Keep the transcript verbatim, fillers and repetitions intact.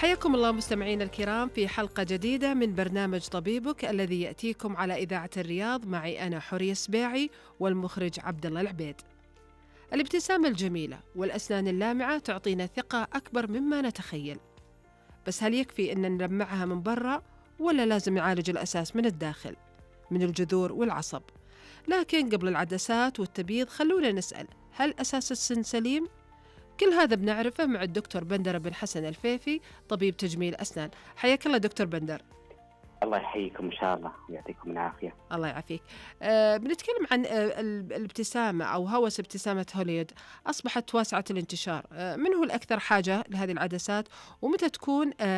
حياكم الله مستمعينا الكرام في حلقة جديدة من برنامج طبيبك الذي يأتيكم على إذاعة الرياض معي أنا حورية السباعي والمخرج عبد الله العبيد. الابتسامة الجميلة والأسنان اللامعة تعطينا ثقة أكبر مما نتخيل، بس هل يكفي أن نلمعها من برا ولا لازم نعالج الأساس من الداخل من الجذور والعصب؟ لكن قبل العدسات والتبييض خلونا نسأل، هل أساس السن سليم؟ كل هذا بنعرفه مع الدكتور بندر بن حسن الفيفي طبيب تجميل أسنان. حياك الله دكتور بندر. الله يحييكم إن شاء الله ويعطيكم العافية. الله يعافيك. أه بنتكلم عن أه الابتسامة أو هوس ابتسامة هوليود، أصبحت واسعة الانتشار. أه من هو الأكثر حاجة لهذه العدسات ومتى تكون أه